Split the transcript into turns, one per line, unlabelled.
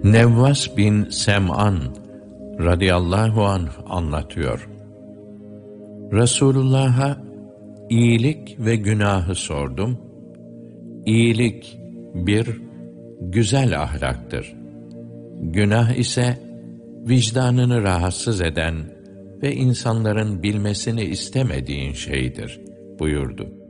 Nevvas bin Sem'an radıyallahu anh anlatıyor. Resulullah'a iyilik ve günahı sordum. İyilik bir güzel ahlaktır. Günah ise vicdanını rahatsız eden ve insanların bilmesini istemediğin şeydir buyurdu.